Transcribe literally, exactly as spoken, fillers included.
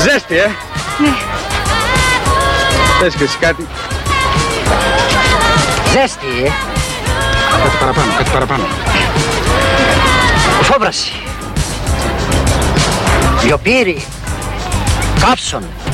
Ζέστη, ε! Ναι. Θες και εσύ κάτι? Ζέστη, ε! Κάτι παραπάνω, κάτι παραπάνω. Φόβραση. Λιοπύρι. Κάψον.